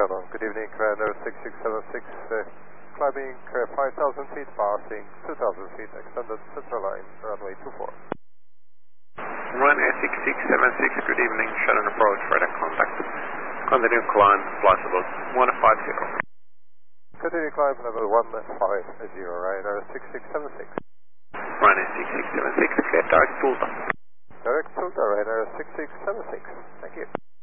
Shannon. Good evening, Ryanair 6676, climbing 5,000 feet, passing 2,000 feet, extended central line, runway 24. Ryanair 6676, good evening, Shannon approach, radar contact. Continue climb, flight level 150. Continue climb level 150, Ryanair 6676. Ryanair 6676, clear direct Tulta. Direct Tulta, Ryanair 6676. Thank you.